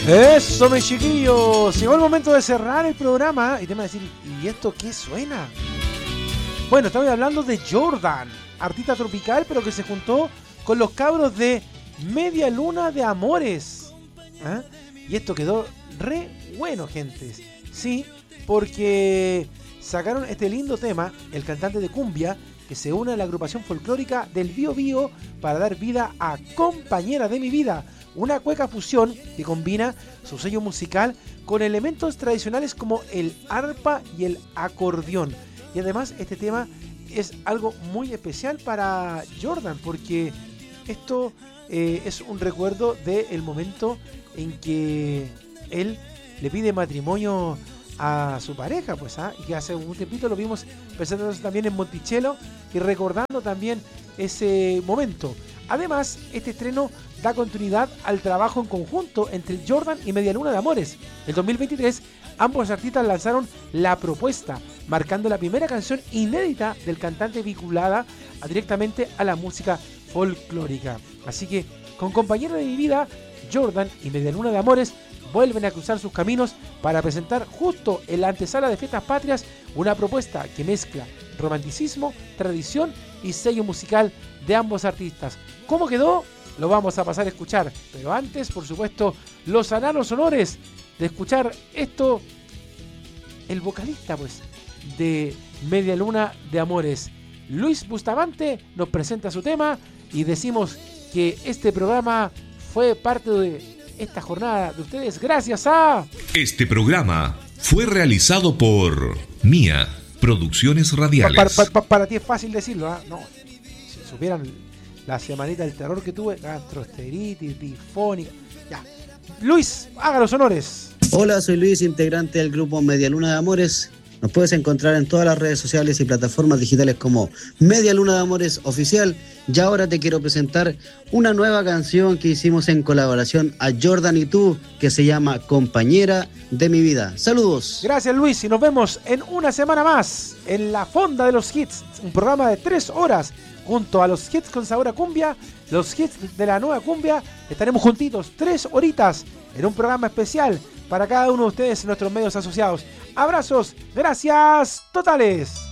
Eso, mis chiquillos. Llegó el momento de cerrar el programa. Y te van a decir, ¿y esto qué suena? Bueno, estamos hablando de Jordan, artista tropical, pero que se juntó con los cabros de Media Luna de Amores. ¿Ah? Y esto quedó re bueno, gentes. Sí, porque sacaron este lindo tema, el cantante de cumbia, que se une a la agrupación folclórica del Bío Bío para dar vida a Compañera de mi vida, una cueca fusión que combina su sello musical con elementos tradicionales como el arpa y el acordeón. Y además este tema es algo muy especial para Jordan, porque esto es un recuerdo del momento en que él le pide matrimonio a su pareja, pues, y que hace un tiempito lo vimos presentándose también en Monticello y recordando también ese momento. Además, este estreno da continuidad al trabajo en conjunto entre Jordan y Media Luna de Amores. En 2023, ambos artistas lanzaron La Propuesta, marcando la primera canción inédita del cantante vinculada directamente a la música folclórica. Así que, con Compañera de mi vida, Jordan y Media Luna de Amores vuelven a cruzar sus caminos para presentar justo en la antesala de Fiestas Patrias una propuesta que mezcla romanticismo, tradición y sello musical de ambos artistas. ¿Cómo quedó? Lo vamos a pasar a escuchar, pero antes, por supuesto, los sagrados honores de escuchar esto, el vocalista, pues, de Media Luna de Amores, Luis Bustamante, nos presenta su tema y decimos que este programa fue parte de esta jornada de ustedes gracias a... Este programa fue realizado por Mía Producciones Radiales. Para ti es fácil decirlo, ¿eh? No, si supieran la semanita del terror que tuve, gastroenteritis, difónica, ya. Luis, haga los honores. Hola, soy Luis, integrante del grupo Media Luna de Amores. Nos puedes encontrar en todas las redes sociales y plataformas digitales como Media Luna de Amores Oficial. Y ahora te quiero presentar una nueva canción que hicimos en colaboración a Jordan y tú, que se llama Compañera de mi vida. Saludos. Gracias, Luis, y nos vemos en una semana más en La Fonda de los Hits, un programa de 3 horas junto a los hits con sabor a cumbia, los hits de la nueva cumbia. Estaremos juntitos 3 horitas en un programa especial para cada uno de ustedes en nuestros medios asociados. Abrazos, gracias totales.